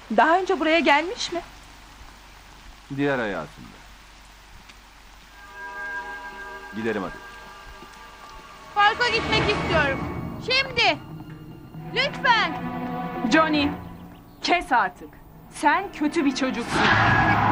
Daha önce buraya gelmiş mi? Diğer hayatında. Giderim hadi. Parka gitmek istiyorum. Şimdi. Lütfen. Johnny, kes artık. Sen kötü bir çocuksun.